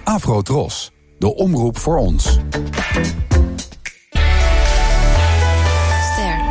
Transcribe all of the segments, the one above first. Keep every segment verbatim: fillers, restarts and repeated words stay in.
Afro-Tros, de omroep voor ons. Ster.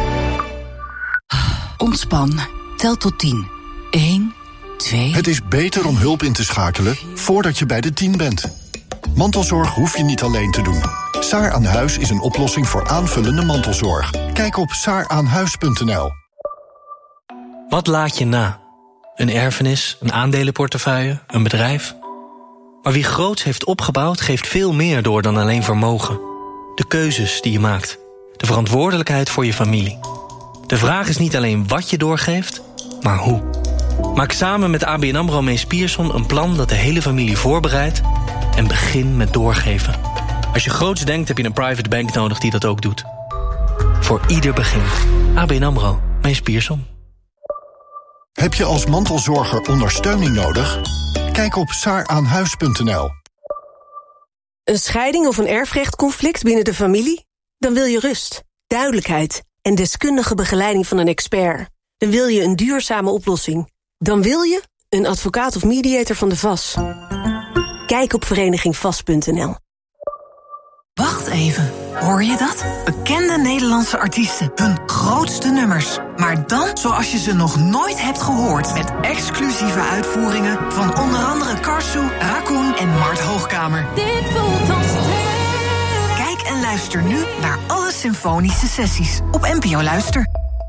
Ontspan. Tel tot tien. Eén, twee... Het is beter om hulp in te schakelen voordat je bij de tien bent. Mantelzorg hoef je niet alleen te doen. Saar aan Huis is een oplossing voor aanvullende mantelzorg. Kijk op saar aan huis punt n l. Wat laat je na? Een erfenis, een aandelenportefeuille, een bedrijf? Maar wie groots heeft opgebouwd, geeft veel meer door dan alleen vermogen. De keuzes die je maakt. De verantwoordelijkheid voor je familie. De vraag is niet alleen wat je doorgeeft, maar hoe. Maak samen met A B N AMRO Mees Pierson een plan dat de hele familie voorbereidt en begin met doorgeven. Als je groots denkt, heb je een private bank nodig die dat ook doet. Voor ieder begin. A B N AMRO Mees Pierson. Heb je als mantelzorger ondersteuning nodig? Kijk op saar aan huis punt n l. Een scheiding of een erfrechtconflict binnen de familie? Dan wil je rust, duidelijkheid en deskundige begeleiding van een expert. Dan wil je een duurzame oplossing. Dan wil je een advocaat of mediator van de V A S. Kijk op vereniging v a s punt n l. Wacht even, hoor je dat? Bekende Nederlandse artiesten, hun grootste nummers. Maar dan zoals je ze nog nooit hebt gehoord. Met exclusieve uitvoeringen van onder andere Karsu, Raccoon en Mart Hoogkamer. Dit voelt als Kijk en luister nu naar alle symfonische sessies op N P O Luister.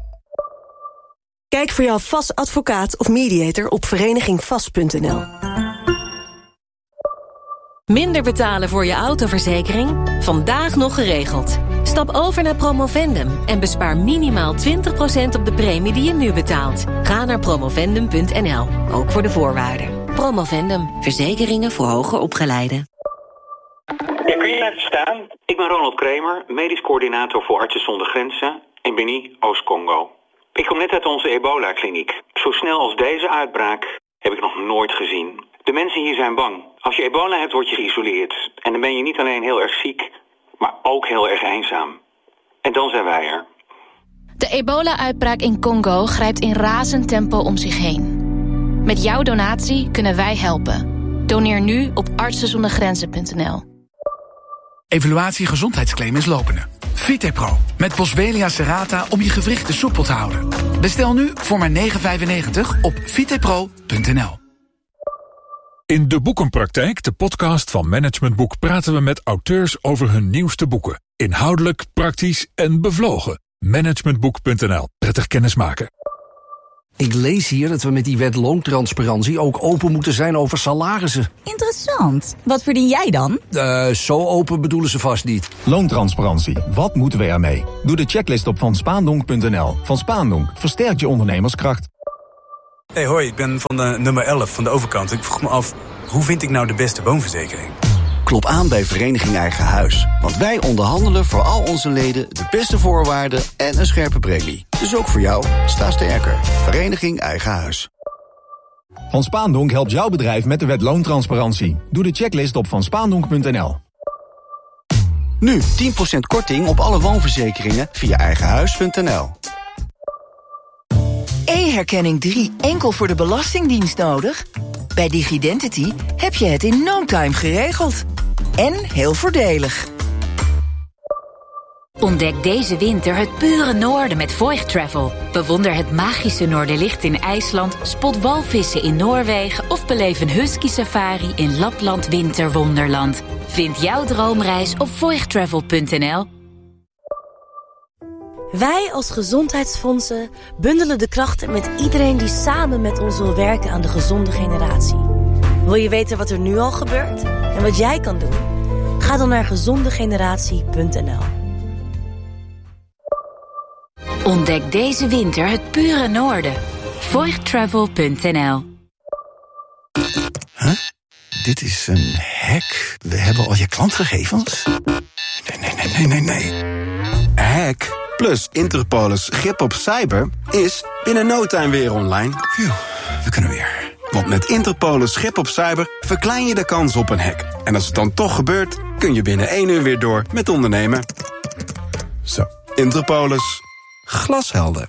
Kijk voor jouw V A S advocaat of mediator op vereniging v a s punt n l. Minder betalen voor je autoverzekering? Vandaag nog geregeld. Stap over naar Promovendum en bespaar minimaal twintig procent op de premie die je nu betaalt. Ga naar promovendum punt n l, ook voor de voorwaarden. Promovendum, verzekeringen voor hoger opgeleiden. Ja, kun je even staan? Ik ben Ronald Kramer, medisch coördinator voor Artsen zonder Grenzen in Beni, Oost-Congo. Ik kom net uit onze ebola-kliniek. Zo snel als deze uitbraak heb ik nog nooit gezien. De mensen hier zijn bang. Als je ebola hebt, word je geïsoleerd. En dan ben je niet alleen heel erg ziek, maar ook heel erg eenzaam. En dan zijn wij er. De ebola-uitbraak in Congo grijpt in razend tempo om zich heen. Met jouw donatie kunnen wij helpen. Doneer nu op artsen zonder grenzen punt n l. Evaluatie gezondheidsclaim is lopende. Vitepro met Boswellia serrata om je gewrichten soepel te houden. Bestel nu voor maar negen vijfennegentig op vitepro punt n l. In De Boekenpraktijk, de podcast van Management Boek, praten we met auteurs over hun nieuwste boeken. Inhoudelijk, praktisch en bevlogen. managementboek punt n l. Prettig kennismaken. Ik lees hier dat we met die wet loontransparantie ook open moeten zijn over salarissen. Interessant. Wat verdien jij dan? Uh, zo open bedoelen ze vast niet. Loontransparantie. Wat moeten we ermee? Doe de checklist op van spaandonk punt n l. Van Spaandonk versterkt je ondernemerskracht. Hey, hoi, ik ben van de nummer elf van de overkant. Ik vroeg me af, hoe vind ik nou de beste woonverzekering? Klop aan bij Vereniging Eigen Huis. Want wij onderhandelen voor al onze leden de beste voorwaarden en een scherpe premie. Dus ook voor jou, sta sterker. Vereniging Eigen Huis. Van Spaandonk helpt jouw bedrijf met de wet loontransparantie. Doe de checklist op van spaandonk punt n l. Nu tien procent korting op alle woonverzekeringen via eigenhuis punt n l. E-herkenning drie enkel voor de Belastingdienst nodig? Bij Digidentity heb je het in no time geregeld. En heel voordelig. Ontdek deze winter het pure noorden met Voigt Travel. Bewonder het magische Noorderlicht in IJsland, spot walvissen in Noorwegen of beleef een husky safari in Lapland Winterwonderland. Vind jouw droomreis op voigt travel punt n l. Wij als gezondheidsfondsen bundelen de krachten met iedereen die samen met ons wil werken aan de gezonde generatie. Wil je weten wat er nu al gebeurt en wat jij kan doen? Ga dan naar gezonde generatie punt n l. Ontdek deze winter het pure noorden. voigt travel punt n l. Huh? Dit is een hack. We hebben al je klantgegevens. Nee, nee, nee, nee, nee, nee. Hack plus Interpolis grip op cyber is binnen no time weer online. Phew, we kunnen weer. Want met Interpolis grip op cyber verklein je de kans op een hack. En als het dan toch gebeurt, kun je binnen één uur weer door met ondernemen. Zo, Interpolis. Glashelder.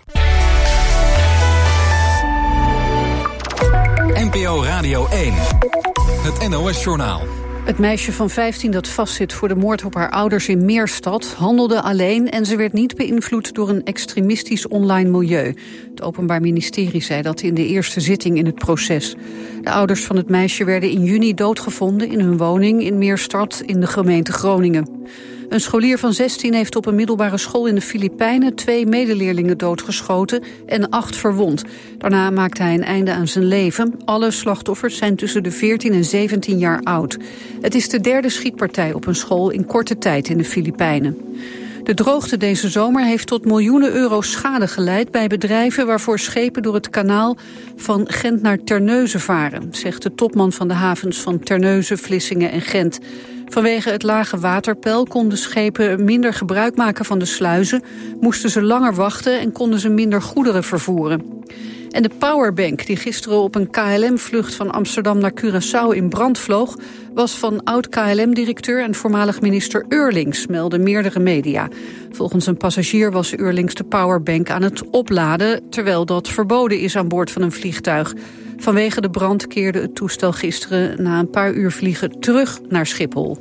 N P O Radio één. Het N O S-journaal. Het meisje van vijftien dat vastzit voor de moord op haar ouders in Meerstad handelde alleen en ze werd niet beïnvloed door een extremistisch online milieu. Het Openbaar Ministerie zei dat in de eerste zitting in het proces. De ouders van het meisje werden in juni doodgevonden in hun woning in Meerstad in de gemeente Groningen. Een scholier van zestien heeft op een middelbare school in de Filipijnen twee medeleerlingen doodgeschoten en acht verwond. Daarna maakte hij een einde aan zijn leven. Alle slachtoffers zijn tussen de veertien en zeventien jaar oud. Het is de derde schietpartij op een school in korte tijd in de Filipijnen. De droogte deze zomer heeft tot miljoenen euro's schade geleid bij bedrijven waarvoor schepen door het kanaal van Gent naar Terneuzen varen, zegt de topman van de havens van Terneuzen, Vlissingen en Gent. Vanwege het lage waterpeil konden schepen minder gebruik maken van de sluizen, moesten ze langer wachten en konden ze minder goederen vervoeren. En de powerbank die gisteren op een K L M-vlucht van Amsterdam naar Curaçao in brand vloog, was van oud-K L M-directeur en voormalig minister Eurlings, melden meerdere media. Volgens een passagier was Eurlings de powerbank aan het opladen, terwijl dat verboden is aan boord van een vliegtuig. Vanwege de brand keerde het toestel gisteren na een paar uur vliegen terug naar Schiphol.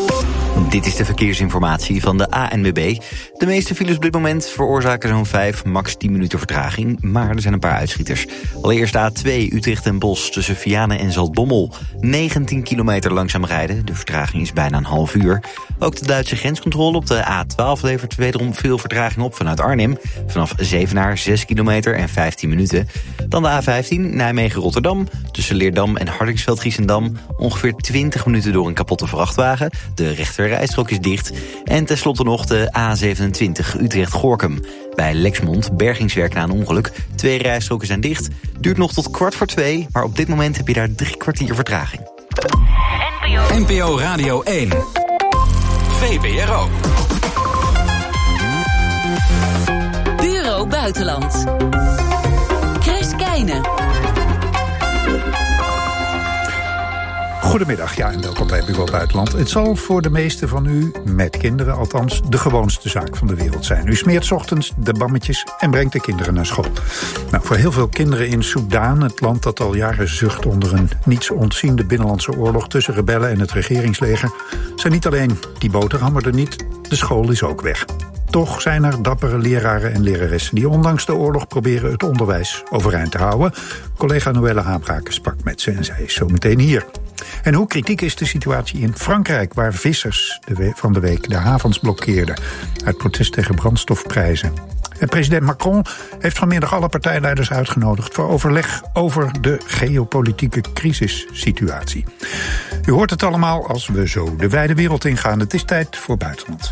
Dit is de verkeersinformatie van de A N W B. De meeste files op dit moment veroorzaken zo'n vijf, max tien minuten vertraging. Maar er zijn een paar uitschieters. Allereerst A twee Utrecht en Bosch tussen Vianen en Zaltbommel. negentien kilometer langzaam rijden. De vertraging is bijna een half uur. Ook de Duitse grenscontrole op de A twaalf levert wederom veel vertraging op vanuit Arnhem. Vanaf Zevenaar zes kilometer en vijftien minuten. Dan de A vijftien Nijmegen-Rotterdam. Tussen Leerdam en Hardingsveld-Giessendam. Ongeveer twintig minuten door een kapotte vrachtwagen. De rechterrijstrook is dicht. En tenslotte nog de A zevenentwintig Utrecht-Gorkum. Bij Lexmond bergingswerk na een ongeluk. Twee rijstroken zijn dicht. Duurt nog tot kwart voor twee. Maar op dit moment heb je daar drie kwartier vertraging. N P O Radio één. V P R O. Bureau Buitenland. Chris Keijne. Goedemiddag, ja, en welkom bij Bureau Buitenland. Het zal voor de meesten van u, met kinderen althans, de gewoonste zaak van de wereld zijn. U smeert 's ochtends de bammetjes en brengt de kinderen naar school. Nou, voor heel veel kinderen in Soedan, het land dat al jaren zucht onder een niets ontziende binnenlandse oorlog tussen rebellen en het regeringsleger, zijn niet alleen die boterhammer er niet, de school is ook weg. Toch zijn er dappere leraren en leraressen die ondanks de oorlog proberen het onderwijs overeind te houden. Collega Noelle Habrake sprak met ze en zij is zo meteen hier. En hoe kritiek is de situatie in Frankrijk, waar vissers de we- van de week de havens blokkeerden uit protest tegen brandstofprijzen. En president Macron heeft vanmiddag alle partijleiders uitgenodigd voor overleg over de geopolitieke crisissituatie. U hoort het allemaal als we zo de wijde wereld ingaan. Het is tijd voor Buitenland.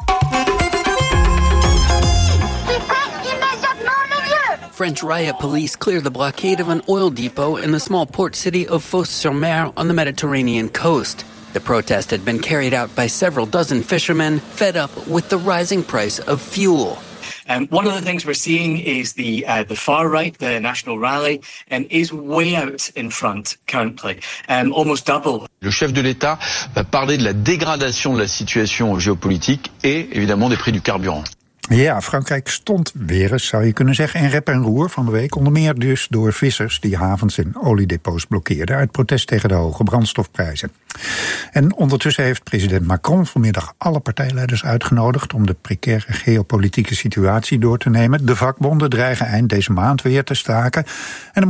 French riot police cleared the blockade of an oil depot in the small port city of Fos-sur-Mer on the Mediterranean coast. The protest had been carried out by several dozen fishermen fed up with the rising price of fuel. Um, one of the things we're seeing is the uh, the far right, the National Rally, um, is way out in front currently, um, almost double. Le chef de l'État va parler de la dégradation de la situation géopolitique et évidemment des prix du carburant. Ja, Frankrijk stond weer eens, zou je kunnen zeggen, in rep en roer van de week. Onder meer dus door vissers die havens en oliedepots blokkeerden uit protest tegen de hoge brandstofprijzen. En ondertussen heeft president Macron vanmiddag alle partijleiders uitgenodigd om de precaire geopolitieke situatie door te nemen. De vakbonden dreigen eind deze maand weer te staken. En